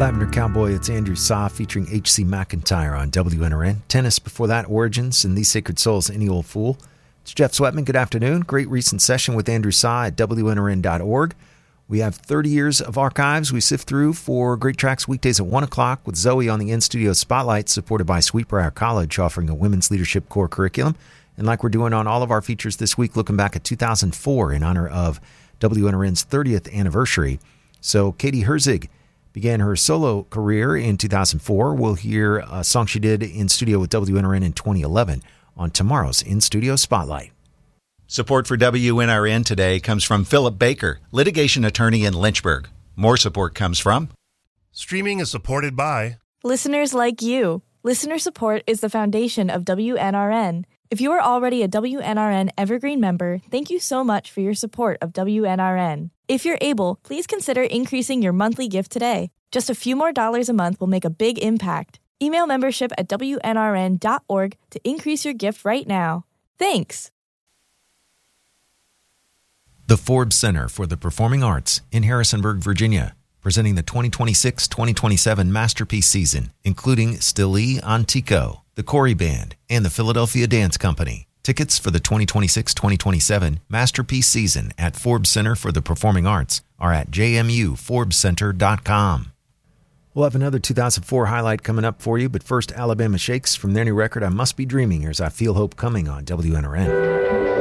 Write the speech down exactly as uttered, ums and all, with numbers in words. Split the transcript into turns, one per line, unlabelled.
Lavender Cowboy, it's Andrew Saw featuring H C McIntyre on W N R N. Tennis before that, Origins, and These Sacred Souls, Any Old Fool. It's Jeff Sweatman. Good afternoon. Great recent session with Andrew Saw at W N R N dot org. We have thirty years of archives we sift through for great tracks weekdays at one o'clock with Zoe on the in-studio spotlight, supported by Sweetbriar College, offering a women's leadership core curriculum. And like we're doing on all of our features this week, looking back at two thousand four in honor of W N R N's thirtieth anniversary. So Katie Herzig began her solo career in two thousand four. We'll hear a song she did in studio with W N R N in twenty eleven on tomorrow's In-Studio Spotlight.
Support for W N R N today comes from Philip Baker, litigation attorney in Lynchburg. More support comes from...
Streaming is supported by...
listeners like you. Listener support is the foundation of W N R N. If you are already a W N R N Evergreen member, thank you so much for your support of W N R N. If you're able, please consider increasing your monthly gift today. Just a few more dollars a month will make a big impact. Email membership at W N R N dot org to increase your gift right now. Thanks.
The Forbes Center for the Performing Arts in Harrisonburg, Virginia, presenting the twenty twenty-six twenty twenty-seven Masterpiece Season, including Stili Antico, the Corey Band, and the Philadelphia Dance Company. Tickets for the twenty twenty-six twenty twenty-seven Masterpiece Season at Forbes Center for the Performing Arts are at j m u forbes center dot com. We'll have another two thousand four highlight coming up for you, but first, Alabama Shakes from their new record, I Must Be Dreaming. Here's I Feel Hope Coming on W N R N.